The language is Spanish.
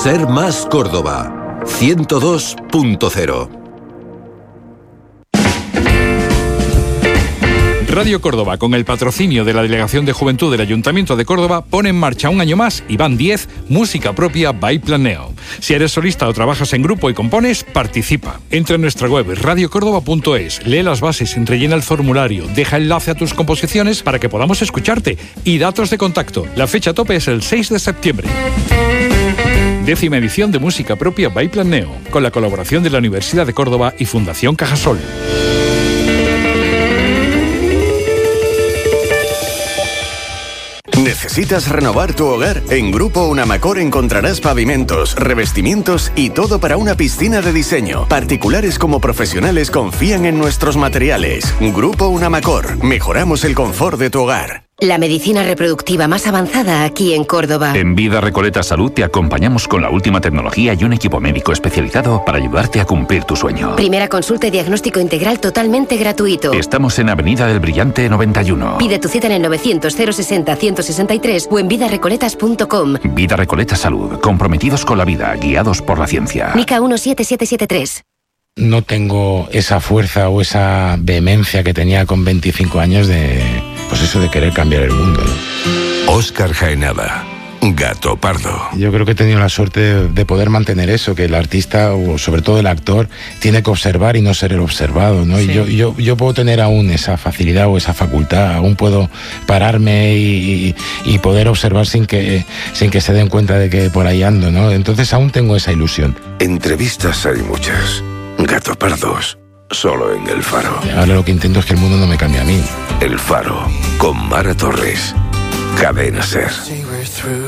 Ser Más Córdoba 102.0. Radio Córdoba, con el patrocinio de la Delegación de Juventud del Ayuntamiento de Córdoba, pone en marcha un año más y van 10 Música Propia by Planeo. Si eres solista o trabajas en grupo y compones, participa. Entra en nuestra web radiocórdoba.es, lee las bases, rellena el formulario, deja enlace a tus composiciones para que podamos escucharte y datos de contacto. La fecha tope es el 6 de septiembre. 10ª edición de Música Propia by Planeo, con la colaboración de la Universidad de Córdoba y Fundación Cajasol. ¿Necesitas renovar tu hogar? En Grupo Unamacor encontrarás pavimentos, revestimientos y todo para una piscina de diseño. Particulares como profesionales confían en nuestros materiales. Grupo Unamacor. Mejoramos el confort de tu hogar. La medicina reproductiva más avanzada aquí en Córdoba. En Vida Recoleta Salud te acompañamos con la última tecnología y un equipo médico especializado para ayudarte a cumplir tu sueño. Primera consulta y diagnóstico integral totalmente gratuito. Estamos en Avenida del Brillante 91. Pide tu cita en el 900 060 163 o en vidarecoletas.com. Vida Recoleta Salud, comprometidos con la vida, guiados por la ciencia. NICA 17773. No tengo esa fuerza o esa vehemencia que tenía con 25 años de querer cambiar el mundo, ¿no? Óscar Jaenada, Gato Pardo. Yo creo que he tenido la suerte de poder mantener eso, que el artista, o sobre todo el actor, tiene que observar y no ser el observado, ¿no? Sí. Y yo puedo tener aún esa facilidad o esa facultad, aún puedo pararme y poder observar sin que se den cuenta de que por ahí ando, ¿no? Entonces aún tengo esa ilusión. Entrevistas hay muchas. Gato Pardos, solo en El Faro. Ahora lo que intento es que el mundo no me cambie a mí. El Faro, con Mara Torres. Cadena Ser.